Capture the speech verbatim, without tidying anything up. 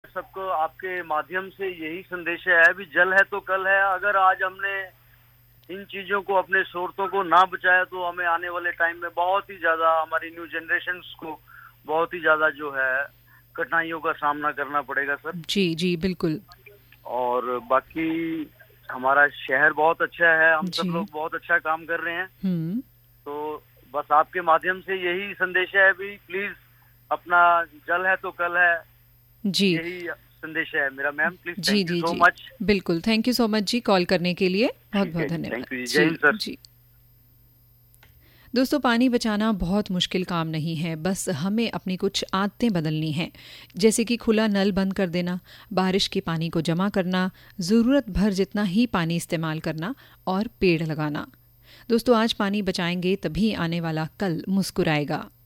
सबको आपके माध्यम से यही संदेश है, भी जल है तो कल है। अगर आज हमने इन चीजों को, अपने स्रोतों को ना बचाया तो हमें आने वाले टाइम में बहुत ही ज्यादा, हमारी न्यू जनरेशन को बहुत ही ज्यादा जो है कठिनाइयों का सामना करना पड़ेगा सर। जी जी बिल्कुल। और बाकी हमारा शहर बहुत अच्छा है, हम सब जी। लोग बहुत अच्छा काम कर रहे हैं। हम्म। तो बस आपके माध्यम से यही संदेश है, भी प्लीज अपना जल है तो कल है, जी यही संदेश है मेरा ma'am. Please, ji thank you ji so ji much. बिल्कुल, thank you so much ji call करने के लिए, बहुत ठीक बहुत है जी, धन्यवाद। थैंक यू जी, जय जी हिंद सर। जी। दोस्तों, पानी बचाना बहुत मुश्किल काम नहीं है, बस हमें अपनी कुछ आदतें बदलनी हैं, जैसे कि खुला नल बंद कर देना, बारिश के पानी को जमा करना, ज़रूरत भर जितना ही पानी इस्तेमाल करना और पेड़ लगाना। दोस्तों, आज पानी बचाएंगे तभी आने वाला कल मुस्कुराएगा।